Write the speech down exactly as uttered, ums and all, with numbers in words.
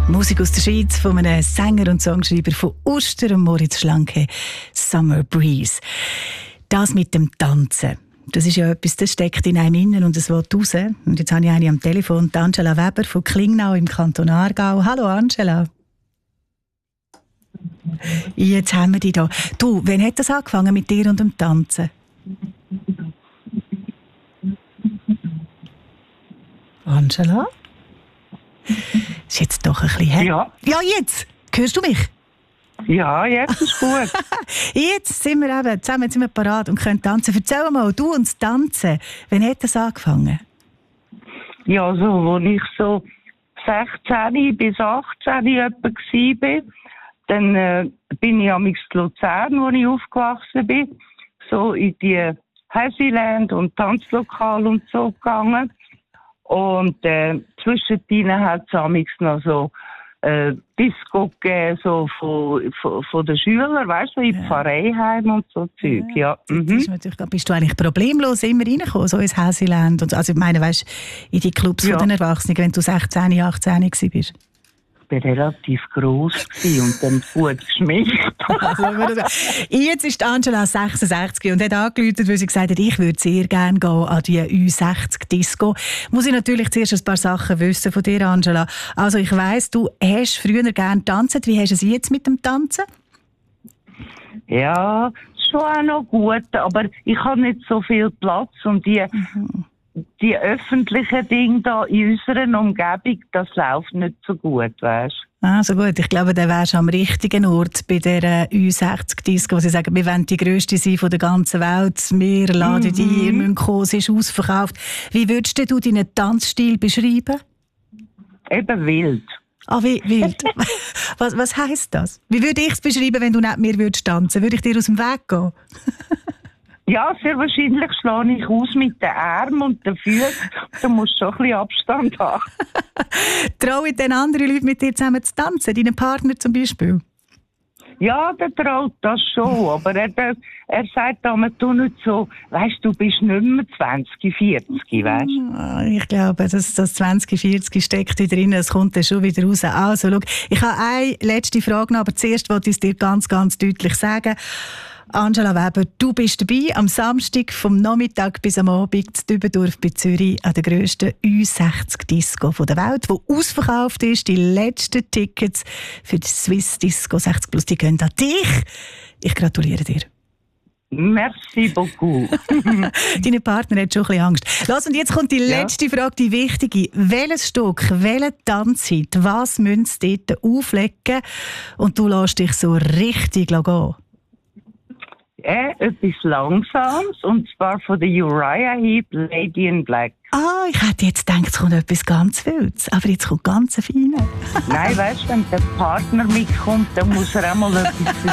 Musik aus der Schweiz von einem Sänger und Songschreiber von Uster, Moritz Schlanke, Summer Breeze. Das mit dem Tanzen, das ist ja etwas, das steckt in einem innen und es will raus. Und jetzt habe ich eine am Telefon, die Angela Weber von Klingnau im Kanton Aargau. Hallo Angela. Jetzt haben wir dich da. Du, wann hat das angefangen mit dir und dem Tanzen? Angela? Ist jetzt doch ein bisschen her. Ja. Ja, jetzt! Hörst du mich? Ja, jetzt ist gut. Jetzt sind wir eben zusammen sind wir parat und können tanzen. Erzähl mal, du und das Tanzen, wann hat das angefangen? Ja, so, als ich so sechzehn bis achtzehn etwa war, dann äh, bin ich am in Luzern, wo ich aufgewachsen bin, so in die Happyland und Tanzlokal und so gegangen. Und äh, zwischendrin hat es noch so äh, Disco gegeben, so von, von, von den Schülern, weißt du, in ja. Pfarreiheim und so Zeug. Ja. Ja. Mhm. Ist natürlich, bist du eigentlich problemlos immer reingekommen, so ins Happyland? Und, also ich meine, weißt in die Clubs ja. von den Erwachsenen, wenn du sechzehn, achtzehn warst? Ich war relativ gross und dann gut geschminkt. Jetzt ist Angela sechsundsechzig und hat angerufen, weil sie gesagt hat, ich würde sehr gerne gehen an die Ü sechzig Disco. Muss ich natürlich zuerst ein paar Sachen wissen von dir, Angela. Also ich weiss, du hast früher gerne getanzt. Wie hast du es jetzt mit dem Tanzen? Ja, schon auch noch gut, aber ich habe nicht so viel Platz und die... Mhm. Die öffentlichen Dinge da in unserer Umgebung, das läuft nicht so gut, weißt du? Ah, so gut. Ich glaube, dann wärst du am richtigen Ort bei der Ü sechzig Disco, wo sie sagen, wir wollen die grösste sein von der ganzen Welt. Wir laden mhm. die, ihr müsst kommen, sie ist ausverkauft. Wie würdest du deinen Tanzstil beschreiben? Eben wild. Ah, wie wild? was, was heisst das? Wie würde ich es beschreiben, wenn du nicht mehr würdest tanzen? Würde ich dir aus dem Weg gehen? Ja, sehr wahrscheinlich schlage ich aus mit den Armen und den Füßen. Da musst du schon ein bisschen Abstand haben. Trauen denn andere Leute mit dir zusammen zu tanzen? Deinen Partner zum Beispiel? Ja, der traut das schon. Aber er, der, er sagt immer, du nicht so, weißt du, bist nicht mehr zwanzig, vierzig, weißt du? Ich glaube, das, das zwanzig, vierzig steckt da drin, es kommt dann schon wieder raus. Also, schau, ich habe eine letzte Frage noch, aber zuerst wollte ich es dir ganz, ganz deutlich sagen. Angela Weber, du bist dabei am Samstag vom Nachmittag bis am Abend in Dübendorf bei Zürich an der grössten Ü sechzig Disco der Welt, die ausverkauft ist. Die letzten Tickets für die Swiss Disco sechzig Plus, die gehen an dich. Ich gratuliere dir. Merci beaucoup. Deine Partner hat schon ein bisschen Angst. Lass, und jetzt kommt die letzte ja. Frage, die wichtige. Welches Stück, welche Tanzhit, was müssen sie dort auflegen und du lässt dich so richtig gehen? Äh, etwas Langsames, und zwar von der Uriah Heep, Lady in Black. Ah, ich hätte jetzt gedacht, es kommt etwas ganz Wildes, aber jetzt kommt ganz Feines. Nein, weißt du, wenn der Partner mitkommt, dann muss er auch mal etwas